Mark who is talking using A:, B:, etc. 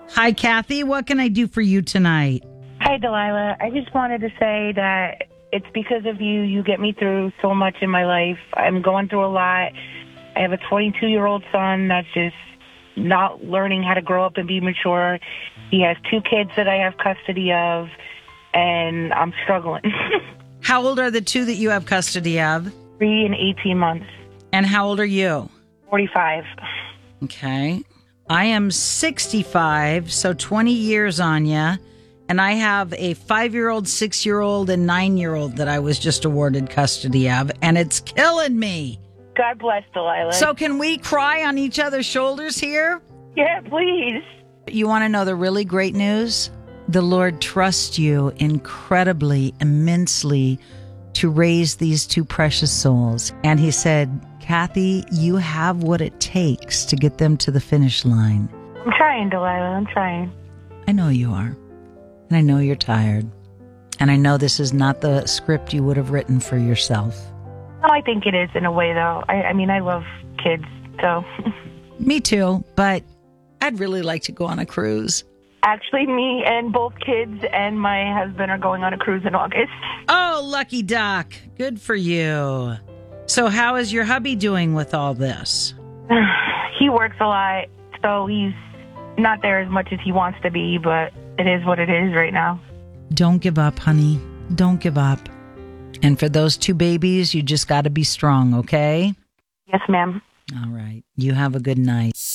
A: Hi, Kathy. What can I do for you tonight?
B: Hi, Delilah. I just wanted to say that it's because of you. You get me through so much in my life. I'm going through a lot. I have a 22-year-old son that's just not learning how to grow up and be mature. He has 2 kids that I have custody of, and I'm struggling.
A: How old are the 2 that you have custody of?
B: 3 and 18 months.
A: And how old are you?
B: 45.
A: Okay. I am 65, so 20 years on ya. And I have a 5-year-old, 6-year-old, and 9-year-old that I was just awarded custody of, and it's killing me.
B: God bless, Delilah.
A: So can we cry on each other's shoulders here?
B: Yeah, please.
A: You want to know the really great news? The Lord trusts you incredibly, immensely to raise these 2 precious souls. And he said, Kathy, you have what it takes to get them to the finish line.
B: I'm trying, Delilah. I'm trying.
A: I know you are. And I know you're tired. And I know this is not the script you would have written for yourself.
B: Oh, I think it is in a way, though. I mean, I love kids, so.
A: Me too, but I'd really like to go on a cruise.
B: Actually, me and both kids and my husband are going on a cruise in August.
A: Oh, lucky Doc. Good for you. So how is your hubby doing with all this?
B: He works a lot, so he's not there as much as he wants to be, but it is what it is right now.
A: Don't give up, honey. Don't give up. And for those 2 babies, you just got to be strong, okay?
B: Yes, ma'am.
A: All right. You have a good night.